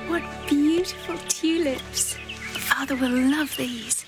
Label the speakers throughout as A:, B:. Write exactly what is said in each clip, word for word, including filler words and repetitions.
A: What beautiful tulips. Father will love these.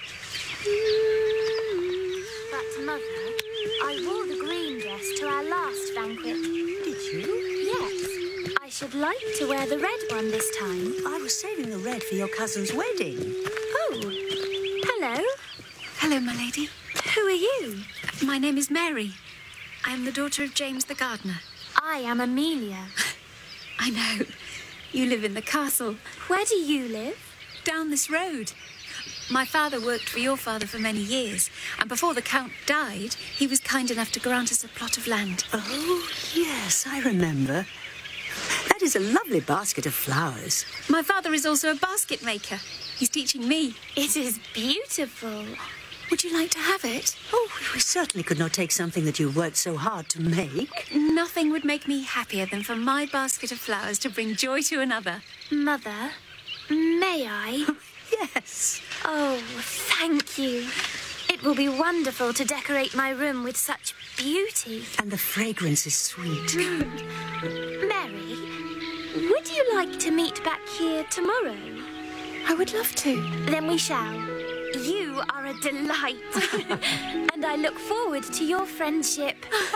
B: But, Mother, I wore the green dress to our last banquet.
C: Did you?
B: Yes. I should like to wear the red one this time.
C: I was saving the red for your cousin's wedding.
B: Oh. Hello.
A: Hello, my lady.
B: Who are you?
A: My name is Mary. I am the daughter of James the gardener.
B: I am Amelia.
A: I know. You live in the castle.
B: Where do you live?
A: Down this road. My father worked for your father for many years, and before the Count died, he was kind enough to grant us a plot of land.
C: Oh, yes, I remember. That is a lovely basket of flowers.
A: My father is also a basket maker. He's teaching me.
B: It is beautiful.
A: Would you like to have it?
C: Oh, we certainly could not take something that you worked so hard to make.
A: Nothing would make me happier than for my basket of flowers to bring joy to another.
B: Mother, may I?
C: Yes.
B: Oh, thank you. It will be wonderful to decorate my room with such beauty.
C: And the fragrance is sweet.
B: Mary, would you like to meet back here tomorrow?
A: I would love to.
B: Then we shall. You are a delight. And I look forward to your friendship.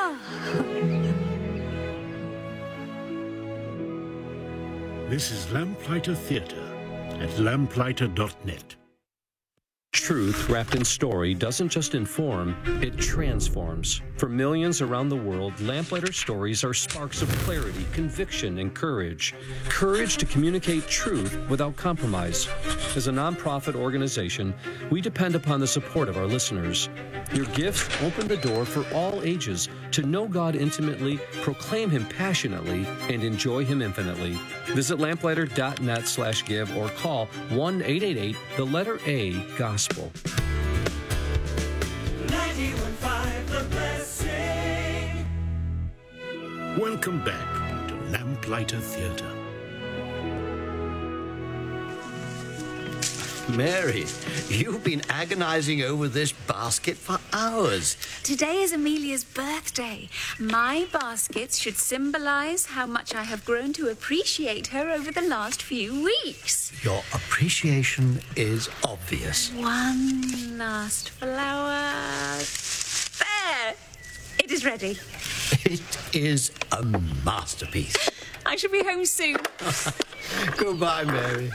D: This is Lamplighter Theatre at lamplighter dot net.
E: Truth wrapped in story doesn't just inform, it transforms. For millions around the world, Lamplighter stories are sparks of clarity, conviction, and courage. Courage to communicate truth without compromise. As a nonprofit organization, we depend upon the support of our listeners. Your gifts open the door for all ages to know God intimately, proclaim Him passionately, and enjoy Him infinitely. Visit lamplighter dot net slash give or call one eight eight eight, the letter A, Gospel.
F: ninety-one point five The Blessing.
D: Welcome back to Lamplighter Theatre.
G: Mary, you've been agonizing over this basket for hours.
A: Today is Amelia's birthday. My baskets should symbolize how much I have grown to appreciate her over the last few weeks.
G: Your appreciation is obvious.
A: One last flower. There! It is ready.
G: It is a masterpiece.
A: I shall be home soon.
G: Goodbye, Mary.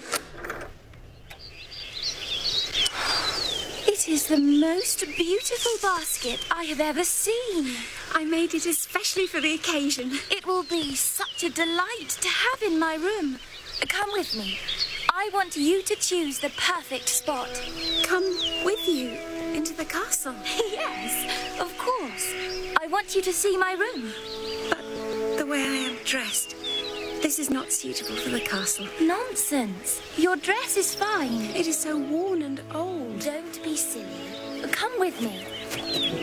B: It is the most beautiful basket I have ever seen.
A: I made it especially for the occasion.
B: It will be such a delight to have in my room. Come with me. I want you to choose the perfect spot.
A: Come with you into the castle.
B: Yes, of course. I want you to see my room.
A: But the way I am dressed, this is not suitable for the castle.
B: Nonsense. Your dress is fine.
A: It is so worn and old.
B: Don't be silly. Come with me.